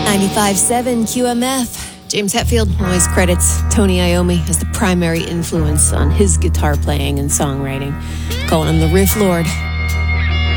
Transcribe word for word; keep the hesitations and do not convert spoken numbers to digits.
ninety-five point seven Q M F. James Hetfield always credits Tony Iommi as the primary influence on his guitar playing and songwriting, calling him the riff lord.